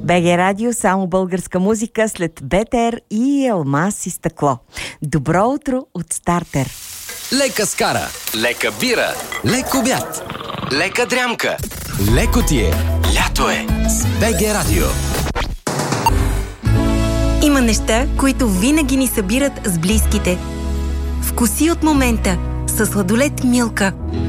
БГ Радио, само българска музика след БТР и Алмаз и стъкло. Добро утро от Стартер. Лека скара, лека бира, лек обяд, лека дрямка, леко ти е, лято е с БГ Радио. Има неща, които винаги ни събират с близките. Вкуси от момента със сладолед Милка.